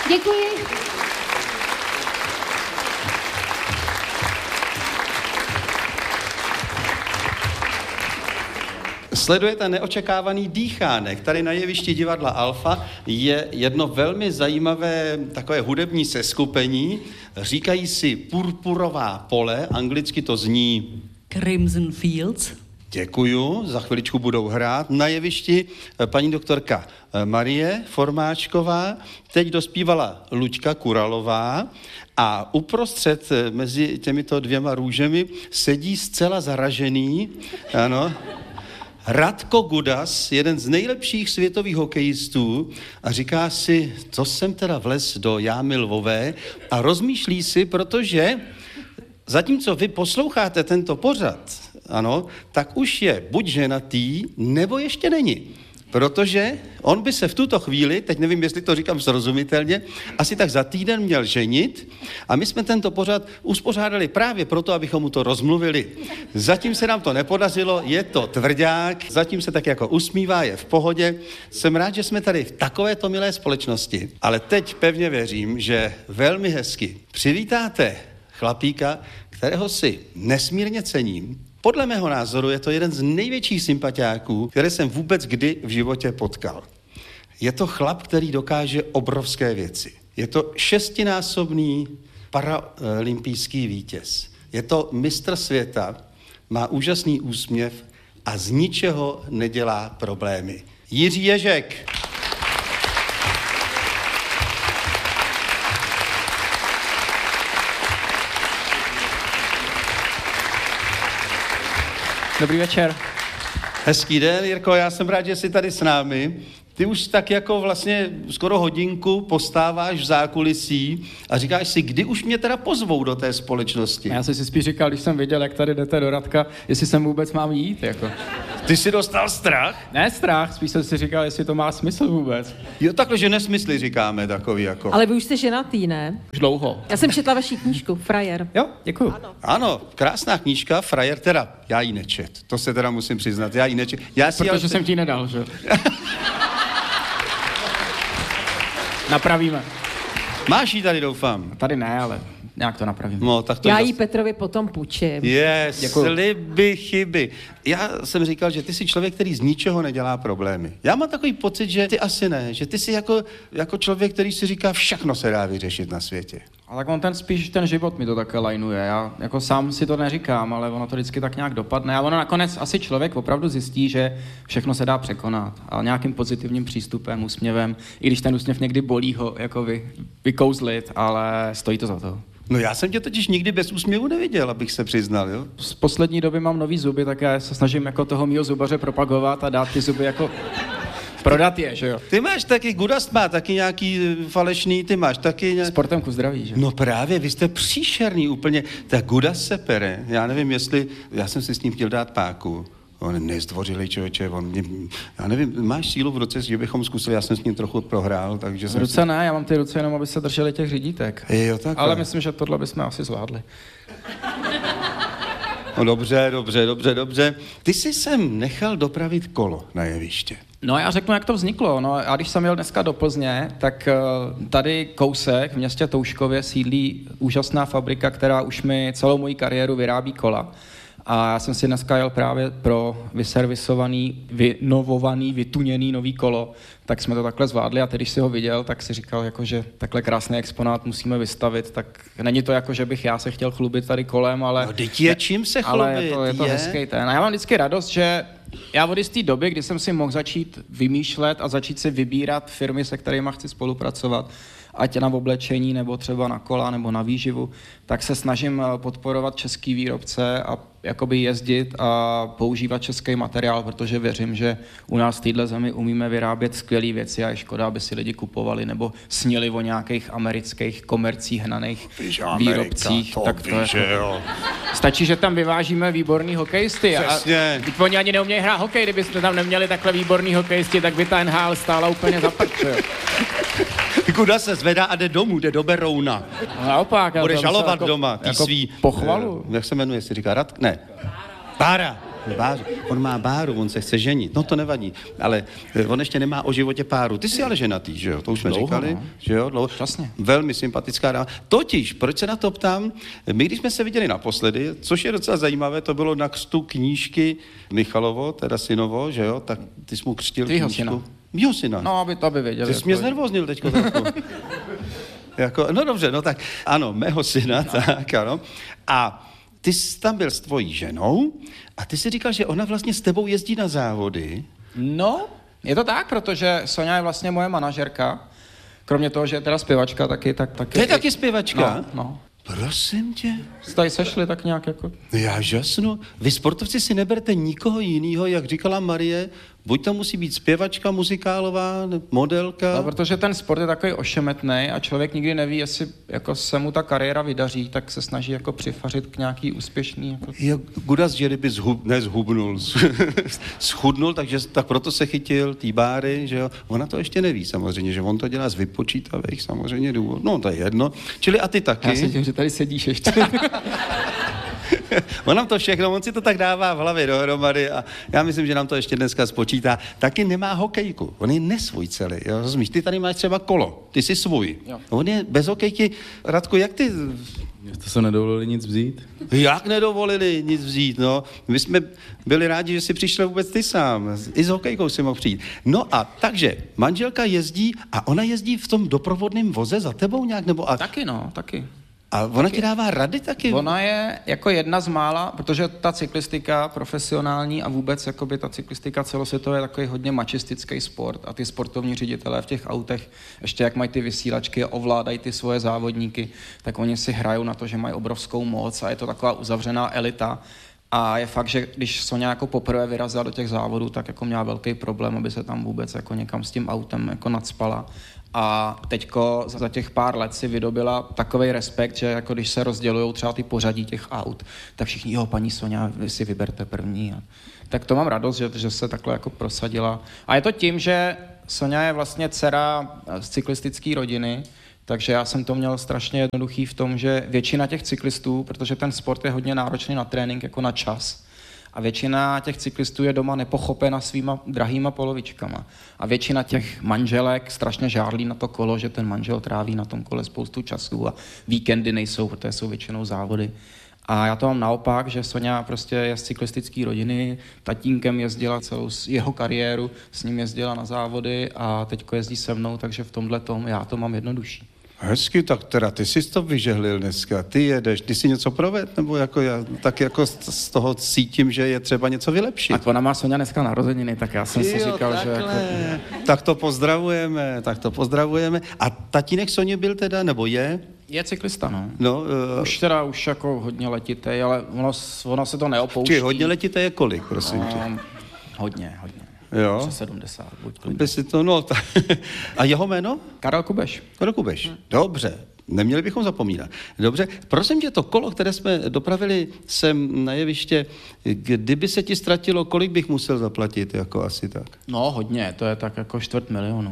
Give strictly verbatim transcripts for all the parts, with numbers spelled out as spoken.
Děkuji. Sledujete neočekávaný dýchánek. Tady na jevišti divadla Alfa je jedno velmi zajímavé takové hudební seskupení. Říkají si Purpurová pole, anglicky to zní Crimson Fields. Děkuju, za chviličku budou hrát. Na jevišti paní doktorka Marie Formáčková, teď dospívala Luďka Kuralová a uprostřed mezi těmito dvěma růžemi sedí zcela zaražený, ano, Radko Gudas, jeden z nejlepších světových hokejistů a říká si, co jsem teda vlez do jámy lvové a rozmýšlí si, protože zatímco vy posloucháte tento pořad, ano, tak už je buď ženatý, nebo ještě není. Protože on by se v tuto chvíli, teď nevím, jestli to říkám srozumitelně, asi tak za týden měl ženit a my jsme tento pořad uspořádali právě proto, abychom mu to rozmluvili. Zatím se nám to nepodařilo, je to tvrdák, zatím se tak jako usmívá, je v pohodě. Jsem rád, že jsme tady v takovéto milé společnosti, ale teď pevně věřím, že velmi hezky přivítáte chlapíka, kterého si nesmírně cením. Podle mého názoru je to jeden z největších sympatiáků, které jsem vůbec kdy v životě potkal. Je to chlap, který dokáže obrovské věci. Je to šestinásobný paralympijský vítěz. Je to mistr světa, má úžasný úsměv a z ničeho nedělá problémy. Jiří Ježek. Dobrý večer. Hezký den, Jirko, já jsem rád, že jsi tady s námi. Ty už tak jako vlastně skoro hodinku postáváš v zákulisí a říkáš si, kdy už mě teda pozvou do té společnosti. Já jsem si spíš říkal, když jsem viděl, jak tady jdete do Radka, jestli sem vůbec mám jít, jako. Ty jsi dostal strach? Ne strach, spíš jsem si říkal, jestli to má smysl vůbec. Jo, takhle, že nesmysly říkáme takový jako. Ale vy už jste ženatý, ne? Už dlouho. Já jsem četla vaši knížku, Frajer. Jo, děkuju. Ano. Ano, krásná knížka, Frajer, teda já ji nečet, to se teda musím přiznat, já ji nečet. Já si Protože ale... jsem ti nedal, že? Napravíme. Máš ji tady, doufám. Tady ne, ale nějak to napravíme. No, tak to Já jas... ji Petrovi potom půjčím. Je, Děkuju. sliby, chyby. Já jsem říkal, že ty jsi člověk, který z ničeho nedělá problémy. Já mám takový pocit, že ty asi ne, že ty jsi jako, jako člověk, který si říká, všechno se dá vyřešit na světě. A tak on ten spíš ten život mi to také lajnuje. Já jako sám si to neříkám, ale ono to vždycky tak nějak dopadne. A ono nakonec asi člověk opravdu zjistí, že všechno se dá překonat. A nějakým pozitivním přístupem, úsměvem, i když ten úsměv někdy bolí ho jako vy, vykouzlit, ale stojí to za to. No já jsem tě totiž nikdy bez úsměvu neviděl, abych se přiznal, jo? Z poslední doby mám nový zuby, tak já se snažím jako toho mýho zubaře propagovat a dát ty zuby jako... Prodat je, že jo? Ty máš taky, Gudas má taky nějaký falešný, ty máš taky nějaký... Sportem ku zdraví, že? No právě, vy jste příšerný úplně. Tak Gudas se pere, já nevím, jestli... Já jsem si s ním chtěl dát páku. On nezdvořilej člověče, on mě... Já nevím, máš sílu v ruce, že bychom zkusili, já jsem s ním trochu prohrál, takže jsem... V ruce si... ne, já mám ty ruce jenom, aby se drželi těch řídítek. Jo, takhle. Ale myslím, že tohle bychom asi zvládli. No dobře, dobře, dobře, dobře. Ty jsi sem nechal dopravit kolo na jeviště. No já řeknu, jak to vzniklo. No a když jsem jel dneska do Plzně, tak tady kousek v městě Touškově sídlí úžasná fabrika, která už mi celou moji kariéru vyrábí kola. A já jsem si dneska jel právě pro vyservisovaný, vynovovaný, vytuněný nový kolo, tak jsme to takhle zvládli a teď, když si ho viděl, tak si říkal, jako, že takhle krásný exponát musíme vystavit, tak není to jako, že bych já se chtěl chlubit tady kolem, ale... No teď je čím se chlubit, ale je to, je to je? hezký ten. A já mám vždycky radost, že já od jisté doby, kdy jsem si mohl začít vymýšlet a začít si vybírat firmy, se kterými chci spolupracovat, ať na oblečení, nebo třeba na kola, nebo na výživu, tak se snažím podporovat český výrobce a jakoby jezdit a používat český materiál, protože věřím, že u nás v téhle zemi umíme vyrábět skvělé věci a je škoda, aby si lidi kupovali nebo snili o nějakých amerických komercích hnaných výrobcích. To tak to víš, jako... jo. Stačí, že tam vyvážíme výborný hokejisty. Přesně. A oni ani neumějí hrát hokej, kdybyste tam neměli takhle výborný hokejisti, tak by ta N H L stála úplně za prd. Kuda se zvedá a jde domů, jde do Berouna. Naopak. Bude žalovat jako, doma, ty jako svý... pochvalu. Uh, jak se jmenuje, si říká Radk? Ne. Pára. Bář, on má báru, on se chce ženit. No to nevadí, ale on ještě nemá o životě páru. Ty jsi ale ženatý, že jo? To už jsme Dlouho, říkali, no. že jo? Dlouho. Jasně. Velmi sympatická dáma. Totiž, proč se na to ptám? My, když jsme se viděli naposledy, což je docela zajímavé, to bylo na křtu knížky Michalovo, teda synovo, že jo? Tak ty jsi mu křtil Tvýho knížku. syna. Mýho syna. No, aby to aby věděli. Ty jsi mě znervoznil teďko trochu. Jako, no dobře, no tak ano, mého syna, no. Tak ano. A ty jsi tam byl s tvojí ženou a ty jsi říkal, že ona vlastně s tebou jezdí na závody. No, je to tak, protože Soňa je vlastně moje manažerka. Kromě toho, že je teda zpěvačka, taky, tak taky. To je taky zpěvačka? No, no. Prosím tě. Jste tady sešli tak nějak jako... Já žasnu. Vy sportovci si neberte nikoho jiného, jak říkala Marie, buď to musí být zpěvačka, muzikálová, modelka. No, protože ten sport je takový ošemetný a člověk nikdy neví, jestli jako se mu ta kariéra vydaří, tak se snaží jako přifařit k nějaký úspěšný. Jako... Je gudas, že kdyby zhub, ne zhubnul, schudnul, takže tak proto se chytil tý báry, že jo. Ona to ještě neví samozřejmě, že on to dělá z vypočítavých samozřejmě důvodů. No to je jedno. Čili a ty taky. Já si tím, že tady sedíš ještě. On nám to všechno, on si to tak dává v hlavě dohromady a já myslím, že nám to ještě dneska spočítá. Taky nemá hokejku, on je nesvůj celý, jo, rozumíš? Ty tady máš třeba kolo, ty jsi svůj. Jo. On je bez hokejky. Radku, jak ty... To se nedovolili nic vzít? Jak nedovolili nic vzít, no? My jsme byli rádi, že jsi přišel vůbec ty sám. I s hokejkou si mohl přijít. No a takže, manželka jezdí a ona jezdí v tom doprovodném voze za tebou nějak, nebo... A... Taky no, taky. A ona ti dává rady taky? Ona je jako jedna z mála, protože ta cyklistika profesionální a vůbec jakoby ta cyklistika celosvětově je takový hodně mačistický sport a ty sportovní ředitelé v těch autech, ještě jak mají ty vysílačky, ovládají ty svoje závodníky, tak oni si hrajou na to, že mají obrovskou moc a je to taková uzavřená elita. A je fakt, že když Soňa jako poprvé vyrazila do těch závodů, tak jako měla velký problém, aby se tam vůbec jako někam s tím autem jako nadspala. A teďko za těch pár let si vydobila takovej respekt, že jako když se rozdělujou třeba ty pořadí těch aut, tak všichni, jo, paní Soňa, vy si vyberte první. Tak to mám radost, že, že se takhle jako prosadila. A je to tím, že Soňa je vlastně dcera z cyklistické rodiny, takže já jsem to měl strašně jednoduchý v tom, že většina těch cyklistů, protože ten sport je hodně náročný na trénink, jako na čas, a většina těch cyklistů je doma nepochopena svýma drahýma polovičkama. A většina těch manželek strašně žárlí na to kolo, že ten manžel tráví na tom kole spoustu času a víkendy nejsou, protože jsou většinou závody. A já to mám naopak, že Soňa prostě je z cyklistické rodiny, tatínkem jezdila celou jeho kariéru, s ním jezdila na závody a teďko jezdí se mnou, takže v tomhle tom já to mám jednodušší. Hezky, tak teda ty jsi to vyžehlil dneska, ty jedeš, ty si něco proved, nebo jako já tak jako z toho cítím, že je třeba něco vylepšit. Tak ona má Soňa dneska narozeniny, tak já jsem jo, si říkal, takhle. Že jako... Tak to pozdravujeme, tak to pozdravujeme. A tatínek Soně byl teda, nebo je? Je cyklista, no. no uh... Už teda, už jako hodně letitej, ale ono, ono se to neopouští. Čiže hodně letitej je kolik, prosím tě? Um, hodně, hodně. Jo. Přes sedmdesát, buď klidně. By si to, no, ta... A jeho jméno? Karel Kubeš. Karel Kubeš, hmm. Dobře. Neměli bychom zapomínat. Dobře, prosím tě, to kolo, které jsme dopravili sem na jeviště, kdyby se ti ztratilo, kolik bych musel zaplatit, jako asi tak? No, hodně, to je tak jako čtvrt milionu.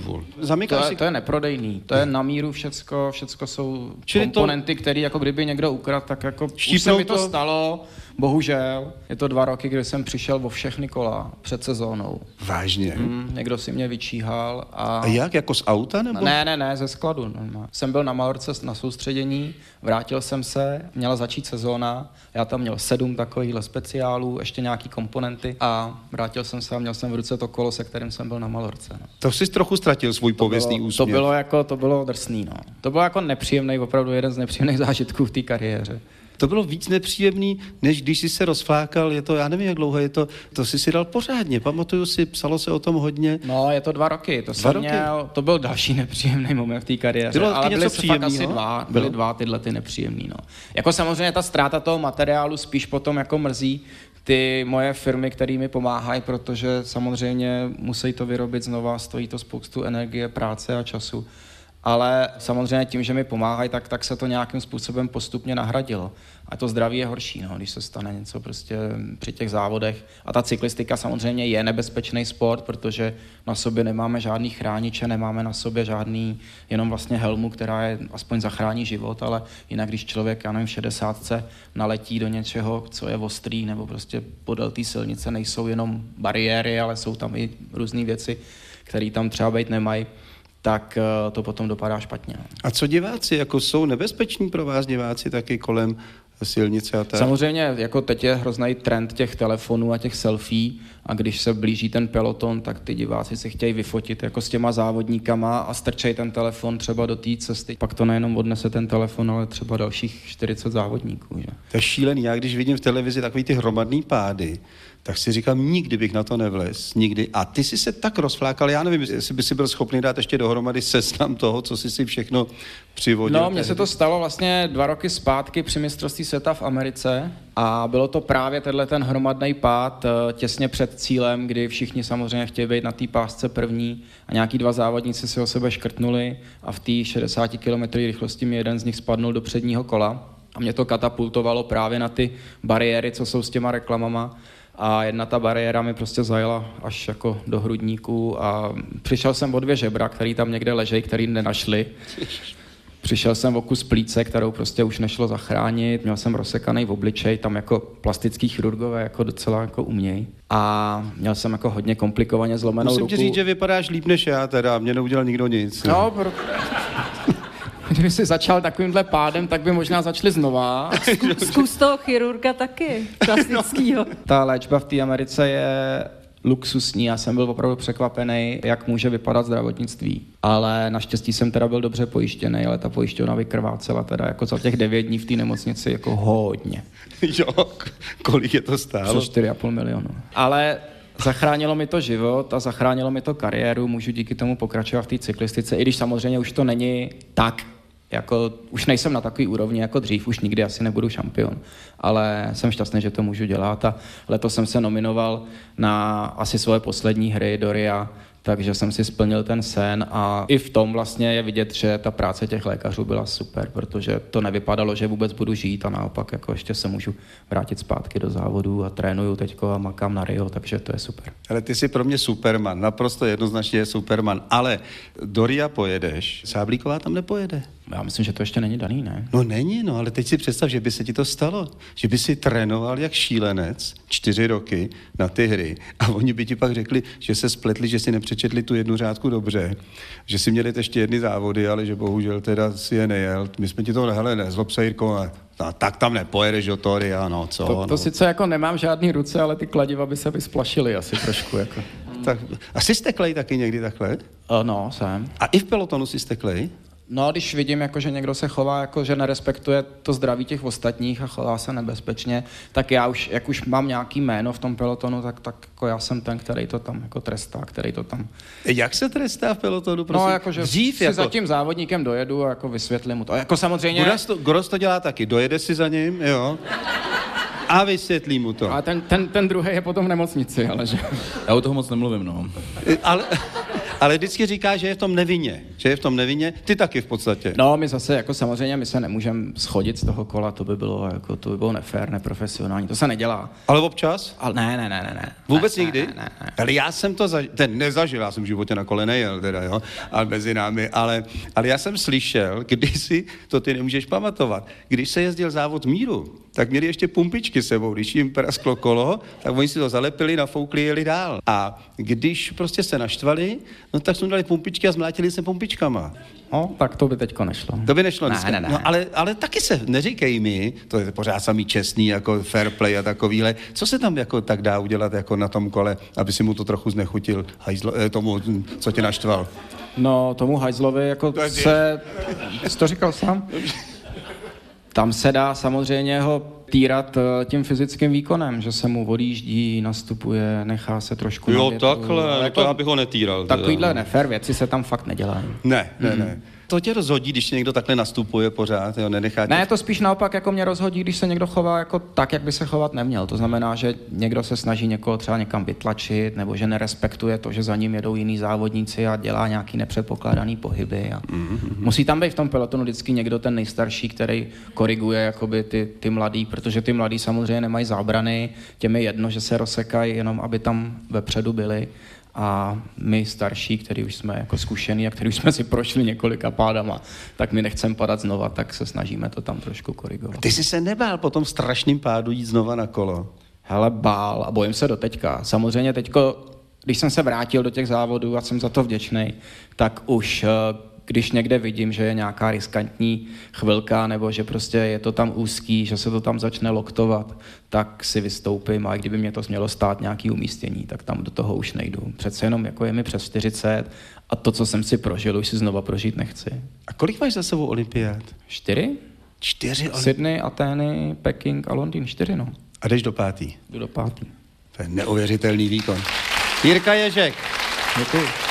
To je, si... to je neprodejný, to je na míru všecko, všecko jsou Čili komponenty, to... které jako kdyby někdo ukradl, tak jako už se mi to, to stalo, bohužel, je to dva roky, kdy jsem přišel o všechny kola před sezónou. Vážně? Hmm, někdo si mě vyčíhal a... A jak, jako z auta nebo? Ne, ne, ne, ze skladu. No. Jsem byl na Malorce na soustředění, vrátil jsem se, měla začít sezóna, já tam měl sedm takovýchhle speciálů, ještě nějaký komponenty a vrátil jsem se a měl jsem v ruce to kolo, se kterým jsem byl na Malorce. No. To jsi trochu ztratil svůj pověstný úsměv. To bylo jako, to bylo drsný, no. To bylo jako nepříjemný, opravdu jeden z nepříjemných zážitků v té kariéře. To bylo víc nepříjemný, než když jsi se rozflákal, je to, já nevím, jak dlouho je to, to jsi si dal pořádně, pamatuju si, psalo se o tom hodně. No, je to dva roky, to, dva roky? Měl, to byl další nepříjemný moment v té kariéře, bylo ale byly fakt asi dva, byly dva tyhle ty nepříjemný, no. Jako samozřejmě ta ztráta toho materiálu spíš potom jako mrzí ty moje firmy, které mi pomáhají, protože samozřejmě musí to vyrobit znova, stojí to spoustu energie, práce a času. ale samozřejmě tím, že mi pomáhají, tak, tak se to nějakým způsobem postupně nahradilo. A to zdraví je horší, no, když se stane něco prostě při těch závodech. A ta cyklistika samozřejmě je nebezpečný sport, protože na sobě nemáme žádný chrániče, nemáme na sobě žádný jenom vlastně helmu, která je aspoň zachrání život, ale jinak, když člověk, já nevím, v šedesátce naletí do něčeho, co je ostrý, nebo prostě podél té silnice nejsou jenom bariéry, ale jsou tam i různé věci, které tam třeba být nemají, tak to potom dopadá špatně. A co diváci, jako jsou nebezpeční pro vás diváci taky kolem silnice a tak? Samozřejmě, jako teď je hrozný trend těch telefonů a těch selfie a když se blíží ten peloton, tak ty diváci si chtějí vyfotit jako s těma závodníkama a strčej ten telefon třeba do té cesty. Pak to nejenom odnese ten telefon, ale třeba dalších čtyřicet závodníků. Že? To je šílený. Já když vidím v televizi takový ty hromadný pády, tak si říkám, nikdy bych na to nevlez, nikdy. A ty jsi se tak rozflákal, já nevím, jestli by si byl schopný dát ještě dohromady seznam toho, co jsi si všechno přivodil. No, mně se to stalo vlastně dva roky zpátky při mistrovství světa v Americe a bylo to právě tenhle ten hromadný pád těsně před cílem, kdy všichni samozřejmě chtějí být na té pásce první a nějaký dva závodníci si o sebe škrtnuli a v té šedesáti kilometrů rychlosti mi jeden z nich spadnul do předního kola a mě to katapultovalo právě na ty bariéry, co jsou s těma reklamama. A jedna ta bariéra mi prostě zajela až jako do hrudníku a přišel jsem o dvě žebra, který tam někde ležejí, který nenašli. Přišel jsem o kus plíce, kterou prostě už nešlo zachránit, měl jsem rozsekaný v obličej, tam jako plastický chirurgové jako docela jako umějí. A měl jsem jako hodně komplikovaně zlomenou Musím ruku. ti říct, že vypadáš líp než já teda, mě neudělal nikdo nic. No, pro... Kdyby si začal takovýmhle pádem, tak by možná začali znova. Zkus toho chirurga taky, klasickýho. Ta léčba v té Americe je luxusní, já jsem byl opravdu překvapený, jak může vypadat zdravotnictví. Ale naštěstí jsem teda byl dobře pojištěný, ale ta pojišťovna vykrvácela teda jako za těch devět dní v té nemocnici jako hodně. Jo, kolik je to stálo? Přes čtyři a půl milionu. Ale zachránilo mi to život a zachránilo mi to kariéru, můžu díky tomu pokračovat v té cyklistice, i když samozřejmě už to není tak, jako už nejsem na takový úrovni jako dřív, už nikdy asi nebudu šampion, ale jsem šťastný, že to můžu dělat a letos jsem se nominoval na asi svoje poslední hry do Ria, takže jsem si splnil ten sen a i v tom vlastně je vidět, že ta práce těch lékařů byla super, protože to nevypadalo, že vůbec budu žít a naopak jako ještě se můžu vrátit zpátky do závodu a trénuju teďko a makám na Rio, takže to je super. Ale ty jsi pro mě superman, naprosto jednoznačně je superman, ale do Ria pojedeš, Sáblíková tam nepojede. Já myslím, že to ještě není daný, ne? No není, no, ale teď si představ, že by se ti to stalo, že by si trénoval jak šílenec čtyři roky na ty hry a oni by ti pak řekli, že se spletli, že si nepřečetli tu jednu řádku dobře, že si měli ještě jedny závody, ale že bohužel teda si je nejel. My jsme ti to, hele, nezlob se, Jirko, no, tak tam nepojedeš do toho Ria, no, co? To, to no. sice jako nemám žádný ruce, ale ty kladiva by se vysplašily asi trošku, jako. Tak, a jsi steklej taky někdy takhle? O, no, jsem. A i v pelotonu jsi steklej? No, když vidím, jako, že někdo se chová, jako, že nerespektuje to zdraví těch ostatních a chová se nebezpečně, tak já už, jak už mám nějaký jméno v tom pelotonu, tak, tak jako já jsem ten, který to tam jako trestá, který to tam... Jak se trestá v pelotonu, prosím? No, jakože Dřív, si jako... za tím závodníkem dojedu a jako vysvětlím mu to. Jako samozřejmě... Goros to, Goros to dělá taky, dojede si za ním, jo, a vysvětlí mu to. A ten, ten, ten druhý je potom v nemocnici, ale že... Já o toho moc nemluvím, no. Ale, ale vždycky říká, že je v tom nevinně, že je v tom nevinně, ty taky v podstatě. No, my zase, jako samozřejmě, my se nemůžeme schodit z toho kola, to by bylo, jako, to by bylo nefér, neprofesionální, to se nedělá. Ale občas? Ale ne, ne, ne, ne, ne. Vůbec ne, nikdy? Ne, ne, ne. Ale já jsem to zažil, ten nezažil, já jsem v životě na kole nejel, teda, jo, ale mezi námi, ale, ale já jsem slyšel, kdysi, to ty nemůžeš pamatovat, když se jezdil závod míru, tak měli ještě pumpičky sebou, když jim prasklo kolo, tak oni si to zalepili, nafoukli, jeli dál. A když prostě se naštvali, no tak jsme dali pumpičky a zmlátili se pumpičkama. No, tak to by teďko nešlo. To by nešlo ne, dneska. ne, ne. No, ale, ale taky se neříkej mi, to je pořád samý čestný, jako fair play a takovýhle. Co se tam jako tak dá udělat jako na tom kole, aby si mu to trochu znechutil, hajzlo, eh, tomu, co tě naštval? No, tomu hajzlovi jako to se... Jsi to říkal sám? Tam se dá samozřejmě ho týrat tím fyzickým výkonem, že se mu odjíždí, nastupuje, nechá se trošku Jo, na větru. takhle, no to já bych ho netýral. Takovýhle teda. nefér věci se tam fakt nedělají. Ne, ne, mm. ne. To tě rozhodí, když někdo takhle nastupuje pořád, jo, nenechá tě... Ne, to spíš naopak jako mě rozhodí, když se někdo chová jako tak, jak by se chovat neměl. To znamená, že někdo se snaží někoho třeba někam vytlačit, nebo že nerespektuje to, že za ním jedou jiní závodníci a dělá nějaký nepředpokládaný pohyby. A mm-hmm. Musí tam být v tom pelotonu vždycky někdo ten nejstarší, který koriguje jakoby ty, ty mladý, protože ty mladí samozřejmě nemají zábrany, těm je jedno, že se rozsekají, jenom aby tam vepředu byli. A my starší, který už jsme jako zkušený a který už jsme si prošli několika pádama, tak my nechceme padat znova, tak se snažíme to tam trošku korigovat. Ty jsi se nebál po tom strašným pádu jít znova na kolo? Hele, bál a bojím se do teďka. Samozřejmě teďko, když jsem se vrátil do těch závodů a jsem za to vděčný, tak už když někde vidím, že je nějaká riskantní chvilka, nebo že prostě je to tam úzký, že se to tam začne loktovat, tak si vystoupím a i kdyby mě to smělo stát nějaký umístění, tak tam do toho už nejdu. Přece jenom jako je mi přes čtyřicet a to, co jsem si prožil, už si znova prožít nechci. A kolik máš za sebou olympiád? Čtyři? Čtyři olympiád? Sydney, Atény, Peking a Londýn. Čtyři, no. A jdeš do pátý? Jdu do pátý. To je neuvěřitelný výkon. Jirka Ježek. Děkuji.